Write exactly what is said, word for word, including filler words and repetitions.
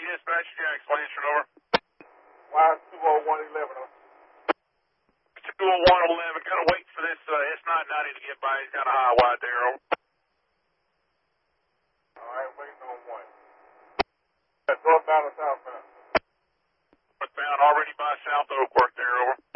dispatch, Jack's Lansford, over. Y two oh one eleven, over. two oh one eleven, gotta wait for this uh, S nine ninety to get by. He's got a high wide there, over. All right, waiting on one. Northbound or southbound? Northbound, already by South Oakworth there, over.